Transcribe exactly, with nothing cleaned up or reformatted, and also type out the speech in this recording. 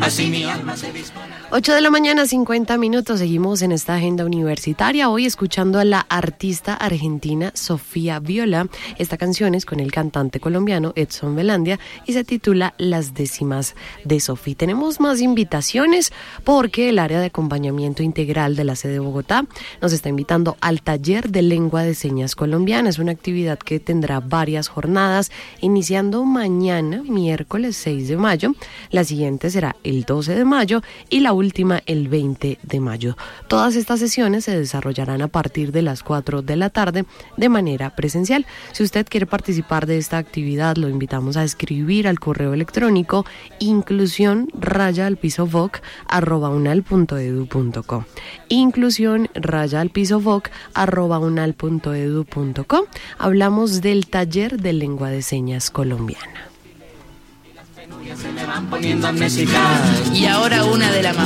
así mi alma se dispone. ocho de la mañana, cincuenta minutos, seguimos en esta agenda universitaria, hoy escuchando a la artista argentina Sofía Viola. Esta canción es con el cantante colombiano Edson Belandia y se titula Las décimas de Sofía. Tenemos más invitaciones porque el área de acompañamiento integral de la sede de Bogotá nos está invitando al taller de lengua de señas colombiana. Es una actividad que tendrá varias jornadas, iniciando mañana, miércoles seis de mayo. La siguiente será el doce de mayo y la última el veinte de mayo. Todas estas sesiones se desarrollarán a partir de las cuatro de la tarde de manera presencial. Si usted quiere participar de esta actividad, lo invitamos a escribir al correo electrónico inclusión raya al piso voc arroba unal punto edu punto co. Inclusión raya al piso voc arroba unal punto edu punto co. Hablamos del taller de lengua de señas colombiana. Se me van poniendo amnésicas. Y ahora una de la